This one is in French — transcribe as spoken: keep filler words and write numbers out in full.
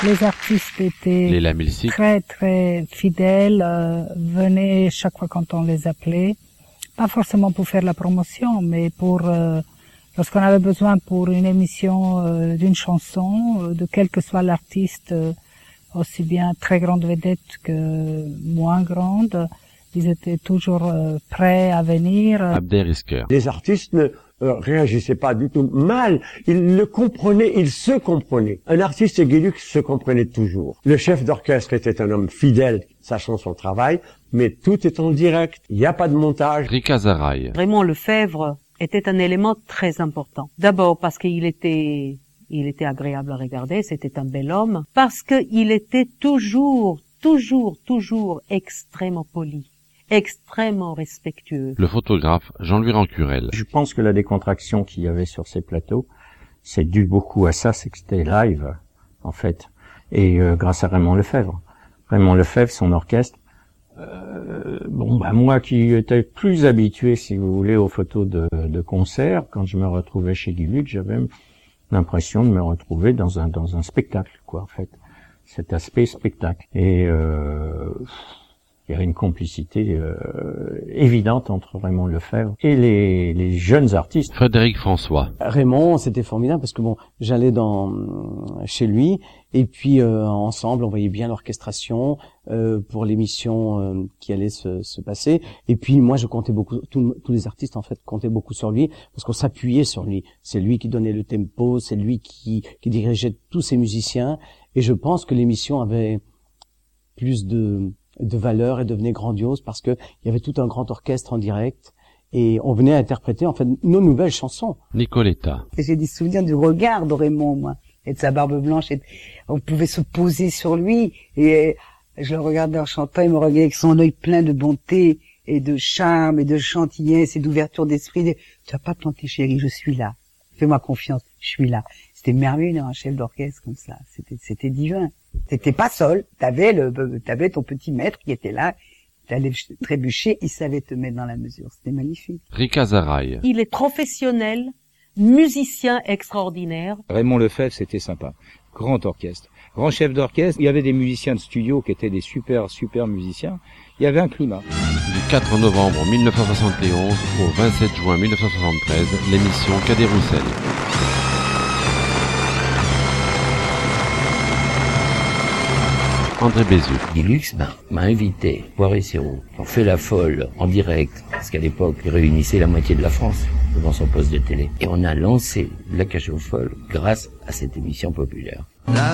Les artistes étaient Léla Milsik. très très fidèles, euh, venaient chaque fois quand on les appelait, pas forcément pour faire la promotion, mais pour euh, lorsqu'on avait besoin pour une émission euh, d'une chanson, euh, de quel que soit l'artiste, euh, aussi bien très grande vedette que moins grande, ils étaient toujours euh, prêts à venir. Abder Isker. Les artistes ne euh, réagissaient pas du tout mal, ils le comprenaient, ils se comprenaient. Un artiste et Guy Lux se comprenaient toujours. Le chef d'orchestre était un homme fidèle, sachant son travail, mais tout est en direct, il n'y a pas de montage. Rika Zaraï. Raymond Lefebvre était un élément très important. D'abord parce qu'il était, il était agréable à regarder, c'était un bel homme, parce qu'il était toujours, toujours, toujours extrêmement poli, extrêmement respectueux. Le photographe Jean-Louis Rancurel. Je pense que la décontraction qu'il y avait sur ces plateaux, c'est dû beaucoup à ça, c'est que c'était live, en fait, et euh, grâce à Raymond Lefebvre. Raymond Lefebvre, son orchestre, euh, bon, bah moi qui étais plus habitué, si vous voulez, aux photos de, de concert, quand je me retrouvais chez Guy Lux, j'avais l'impression de me retrouver dans un dans un spectacle, quoi, en fait, cet aspect spectacle. Et euh, il y avait une complicité euh, évidente entre Raymond Lefebvre et les, les jeunes artistes. Frédéric François. Raymond, c'était formidable parce que bon, j'allais dans chez lui et puis euh, ensemble, on voyait bien l'orchestration euh, pour l'émission euh, qui allait se, se passer. Et puis moi, je comptais beaucoup, tous, tous les artistes en fait comptaient beaucoup sur lui parce qu'on s'appuyait sur lui. C'est lui qui donnait le tempo, c'est lui qui, qui dirigeait tous ces musiciens. Et je pense que l'émission avait plus de de valeur et devenait grandiose parce que il y avait tout un grand orchestre en direct et on venait interpréter en fait nos nouvelles chansons. Nicoletta. J'ai des souvenirs du regard de Raymond, moi, et de sa barbe blanche. Et on pouvait se poser sur lui et je le regardais en chantant, il me regardait avec son œil plein de bonté et de charme et de gentillesse et d'ouverture d'esprit. Tu vas pas te planter, chérie, je suis là. Fais-moi confiance, je suis là. C'était merveilleux, un chef d'orchestre comme ça. C'était, c'était divin. T'étais pas seul. T'avais le, t'avais ton petit maître qui était là. T'allais trébucher, il savait te mettre dans la mesure. C'était magnifique. Rika Zaraï. Il est professionnel, musicien extraordinaire. Raymond Lefebvre, c'était sympa. Grand orchestre. Grand chef d'orchestre. Il y avait des musiciens de studio qui étaient des super, super musiciens. Il y avait un climat. Du quatre novembre mille neuf cent soixante et onze au vingt-sept juin mille neuf cent soixante-treize, l'émission Cadet Roussel. André Bézu. Guy Lux ben, m'a invité, Poiré Sirop. On fait la folle en direct, parce qu'à l'époque, il réunissait la moitié de la France devant son poste de télé. Et on a lancé la cage aux folles grâce à cette émission populaire.